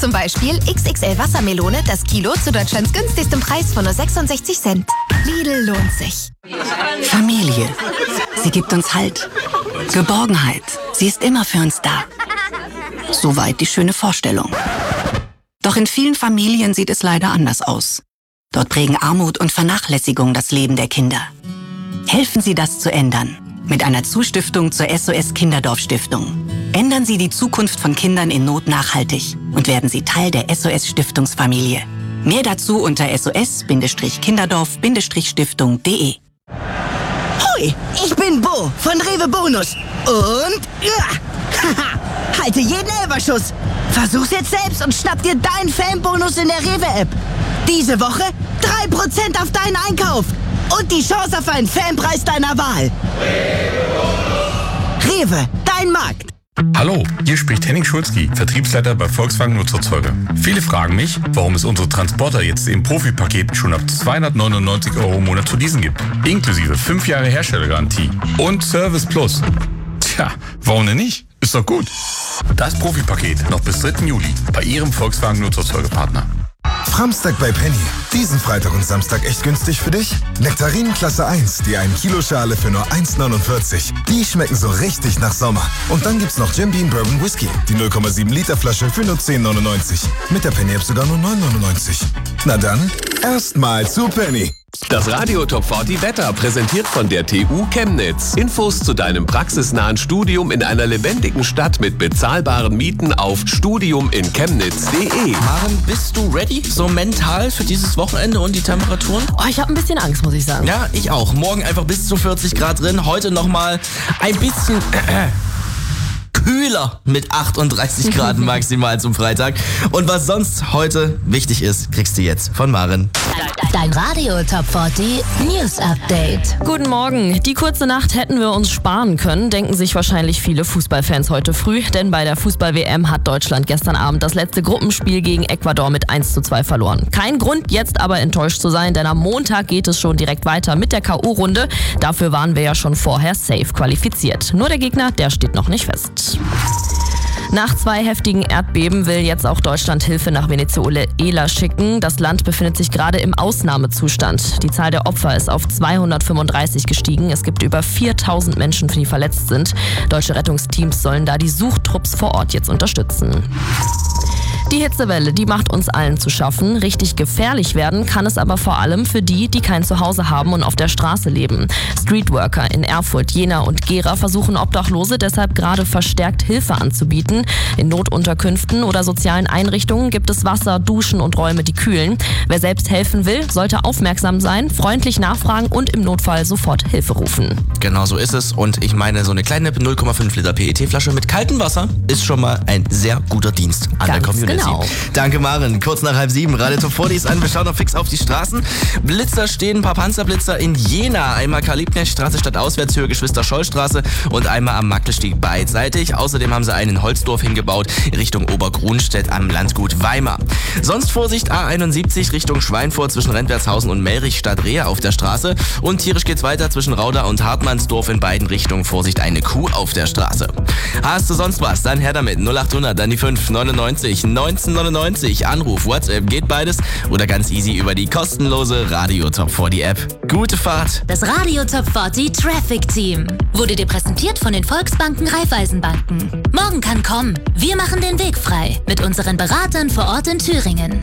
Zum Beispiel XXL Wassermelone, das Kilo zu Deutschlands günstigstem Preis von nur 66 Cent. Lidl lohnt sich. Familie. Sie gibt uns Halt. Geborgenheit. Sie ist immer für uns da. Soweit die schöne Vorstellung. Doch in vielen Familien sieht es leider anders aus. Dort prägen Armut und Vernachlässigung das Leben der Kinder. Helfen Sie, das zu ändern. Mit einer Zustiftung zur SOS Kinderdorf Stiftung. Ändern Sie die Zukunft von Kindern in Not nachhaltig und werden Sie Teil der SOS Stiftungsfamilie. Mehr dazu unter sos-kinderdorf-stiftung.de. Hui, ich bin Bo von Rewe Bonus. Und halte jeden Elferschuss. Versuch's jetzt selbst und schnapp dir deinen Fanbonus in der Rewe-App. Diese Woche 3% auf deinen Einkauf. Und die Chance auf einen Fanpreis deiner Wahl. Rewe, dein Markt. Hallo, hier spricht Henning Schulzki, Vertriebsleiter bei Volkswagen Nutzerzeuger. Viele fragen mich, warum es unsere Transporter jetzt im Profipaket schon ab 299 € im Monat zu leasen gibt. Inklusive 5 Jahre Herstellergarantie und Service Plus. Tja, warum denn nicht? Ist doch gut. Das Profipaket noch bis 3. Juli bei Ihrem Volkswagen Nutzerzeugerpartner. Framstag bei Penny. Diesen Freitag und Samstag echt günstig für dich? Nektarinen Klasse 1, die 1 Kilo Schale für nur 1,49. Die schmecken so richtig nach Sommer. Und dann gibt's noch Jim Beam Bourbon Whisky, die 0,7 Liter Flasche für nur 10,99. Mit der Penny App sogar nur 9,99. Na dann, erstmal zu Penny. Das Radio Top 40 Wetter, präsentiert von der TU Chemnitz. Infos zu deinem praxisnahen Studium in einer lebendigen Stadt mit bezahlbaren Mieten auf studiuminchemnitz.de. Maren, bist du ready? So mental für dieses Wochenende und die Temperaturen? Oh, ich habe ein bisschen Angst, muss ich sagen. Ja, ich auch. Morgen einfach bis zu 40 Grad drin. Heute nochmal ein bisschen kühler mit 38 Grad maximal zum Freitag. Und was sonst heute wichtig ist, kriegst du jetzt von Maren. Dein Radio Top 40 News Update. Guten Morgen. Die kurze Nacht hätten wir uns sparen können, denken sich wahrscheinlich viele Fußballfans heute früh. Denn bei der Fußball-WM hat Deutschland gestern Abend das letzte Gruppenspiel gegen Ecuador mit 1:2 verloren. Kein Grund, jetzt aber enttäuscht zu sein, denn am Montag geht es schon direkt weiter mit der K.O.-Runde. Dafür waren wir ja schon vorher safe qualifiziert. Nur der Gegner, der steht noch nicht fest. Nach 2 heftigen Erdbeben will jetzt auch Deutschland Hilfe nach Venezuela schicken. Das Land befindet sich gerade im Ausnahmezustand. Die Zahl der Opfer ist auf 235 gestiegen. Es gibt über 4.000 Menschen, die verletzt sind. Deutsche Rettungsteams sollen da die Suchtrupps vor Ort jetzt unterstützen. Die Hitzewelle, die macht uns allen zu schaffen. Richtig gefährlich werden kann es aber vor allem für die, die kein Zuhause haben und auf der Straße leben. Streetworker in Erfurt, Jena und Gera versuchen Obdachlose deshalb gerade verstärkt Hilfe anzubieten. In Notunterkünften oder sozialen Einrichtungen gibt es Wasser, Duschen und Räume, die kühlen. Wer selbst helfen will, sollte aufmerksam sein, freundlich nachfragen und im Notfall sofort Hilfe rufen. Genau so ist es. Und ich meine, so eine kleine 0,5 Liter PET-Flasche mit kaltem Wasser ist schon mal ein sehr guter Dienst an der Community. Genau. Danke, Maren. Kurz nach 6:30. Radio Top 40 ist an. Wir schauen noch fix auf die Straßen. Blitzer stehen, ein paar Panzerblitzer in Jena. Einmal Karl-Liebknecht-Straße statt Auswärtshöhe, Geschwister-Scholl-Straße und einmal am Mackelstieg beidseitig. Außerdem haben sie einen in Holzdorf hingebaut, Richtung Obergrunstedt am Landgut Weimar. Sonst Vorsicht, A71 Richtung Schweinfurt zwischen Rentwertshausen und Melrich statt Rehe auf der Straße. Und tierisch geht's weiter zwischen Rauda und Hartmannsdorf in beiden Richtungen. Vorsicht, eine Kuh auf der Straße. Hast du sonst was? Dann her damit. 0800, dann die 599 1999. Anruf, WhatsApp, geht beides. Oder ganz easy über die kostenlose Radio Top 40 App. Gute Fahrt. Das Radio Top 40 Traffic Team wurde dir präsentiert von den Volksbanken Raiffeisenbanken. Morgen kann kommen. Wir machen den Weg frei mit unseren Beratern vor Ort in Thüringen.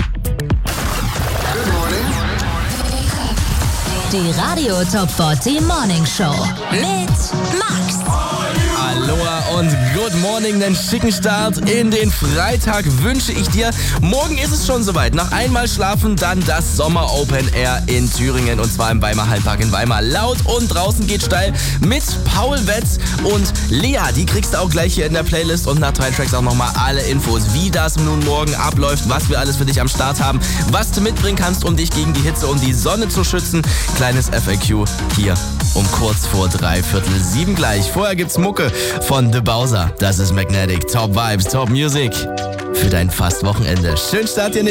Die Radio Top 40 Morning Show mit Max. Aloha und good morning, einen schicken Start in den Freitag wünsche ich dir. Morgen ist es schon soweit. Nach einmal schlafen dann das Sommer Open Air in Thüringen und zwar im Weimar Hallpark in Weimar. Laut und draußen geht steil mit Paul Wetz und Lea. Die kriegst du auch gleich hier in der Playlist und nach 3 Tracks auch nochmal alle Infos, wie das nun morgen abläuft, was wir alles für dich am Start haben, was du mitbringen kannst, um dich gegen die Hitze und die Sonne zu schützen. Kleines FAQ hier um kurz vor 6:45 gleich. Vorher gibt's Mucke von The Bowser. Das ist Magnetic. Top Vibes, Top Music für dein Fast-Wochenende. Schönen Start hier.